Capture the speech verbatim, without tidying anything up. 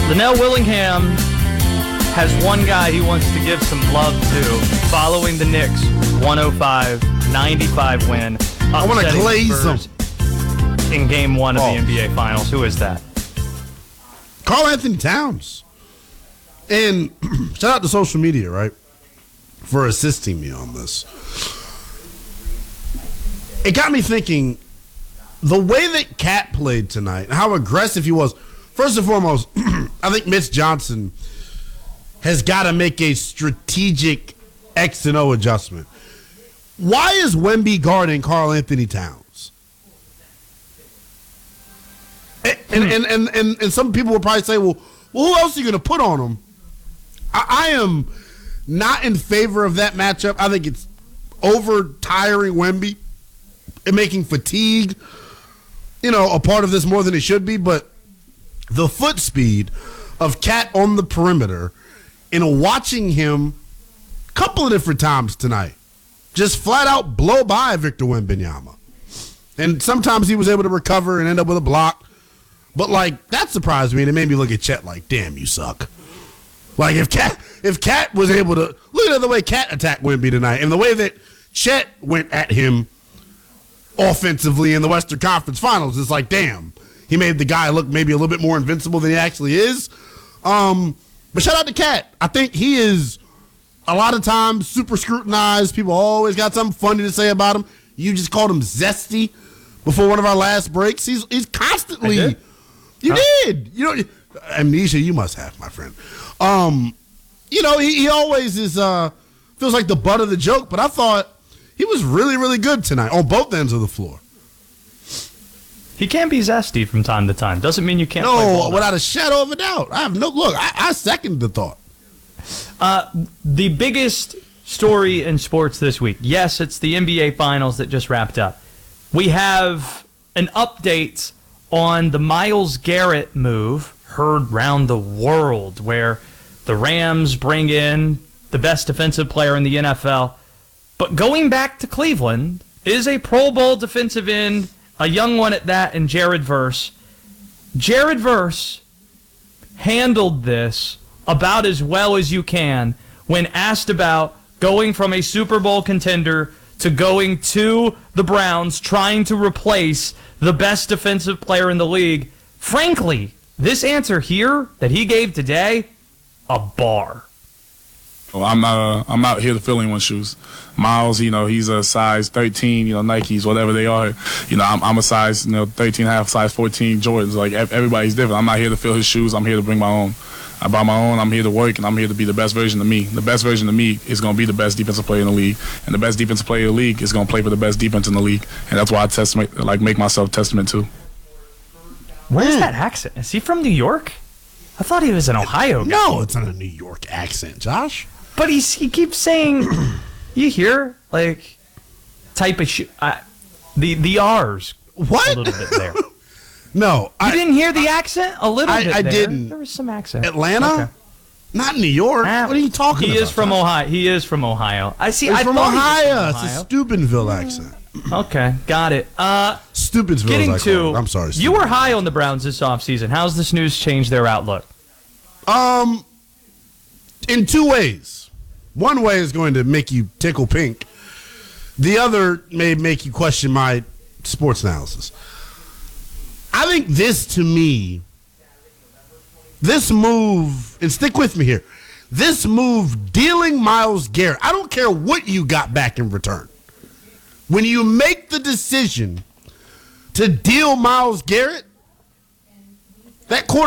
Linnell Willingham has one guy he wants to give some love to following the Knicks' one oh five ninety-five win. I want to glaze them in game one of oh. the N B A Finals. Who is that? Karl-Anthony Towns. And shout out to social media, right, for assisting me on this. It got me thinking, the way that Cat played tonight, and how aggressive he was. First and foremost, I think Mitch Johnson has got to make a strategic X and O adjustment. Why is Wemby guarding Karl-Anthony Towns? And, and, and, and, and some people will probably say, well, well who else are you going to put on him? I, I am not in favor of that matchup. I think it's over-tiring Wemby and making fatigue, you know, a part of this more than it should be. But the foot speed of Cat on the perimeter and watching him a couple of different times tonight just flat out blow by Victor Wembanyama. And sometimes he was able to recover and end up with a block. But, like, that surprised me, and it made me look at Chet like, damn, you suck. Like, if Cat if Cat was able to – look at the way Cat attacked Wemby tonight and the way that Chet went at him offensively in the Western Conference Finals. It's like, damn, he made the guy look maybe a little bit more invincible than he actually is. Um, but shout out to Cat. I think he is a lot of times super scrutinized. People always got something funny to say about him. You just called him zesty before one of our last breaks. He's he's constantly – You huh? did. You know, amnesia you must have, my friend. Um, you know, he, he always is uh, feels like the butt of the joke, but I thought he was really, really good tonight on both ends of the floor. He can be zesty from time to time. Doesn't mean you can't no, play ball. No, without a shadow of a doubt. I have no look, I, I second the thought. Uh, the biggest story in sports this week. Yes, it's the N B A Finals that just wrapped up. We have an update on the Myles Garrett move, heard round the world, where the Rams bring in the best defensive player in the N F L. But going back to Cleveland is a Pro Bowl defensive end, a young one at that, and Jared Verse. Jared Verse handled this about as well as you can when asked about going from a Super Bowl contender to going to the Browns, trying to replace the best defensive player in the league. Frankly, this answer here that he gave today, a bar. Well, I'm uh, I'm out here to fill anyone's shoes. Miles, you know, he's a size thirteen, you know, Nikes, whatever they are. You know, I'm, I'm a size, you know, thirteen and a half, size fourteen Jordans. Like, everybody's different. I'm not here to fill his shoes. I'm here to bring my own. I buy my own. I'm here to work, and I'm here to be the best version of me. The best version of me is going to be the best defensive player in the league, and the best defensive player in the league is going to play for the best defense in the league, and that's why I testament, like, make myself testament to. Where's that accent? Is he from New York? I thought he was an Ohio guy. No, it's not a New York accent, Josh. But he's, he keeps saying, you hear, like, type of shit. The, the R's. What? A little bit there. No, you I didn't hear the accent a little I, bit. I there. didn't. There was some accent. Atlanta, okay. Not New York. Ah, what are you talking he about? He is from Ohio. He is from Ohio. I see. He's I from thought Ohio. He was from Ohio. It's a Steubenville accent. Okay, got it. Uh, Stupidville. Getting as I call to, it. I'm sorry. You were high on the Browns this offseason. How's this news changed their outlook? Um, in two ways. One way is going to make you tickle pink. The other may make you question my sports analysis. I think this, to me, this move, and stick with me here, this move dealing Myles Garrett, I don't care what you got back in return. When you make the decision to deal Myles Garrett, that quarterback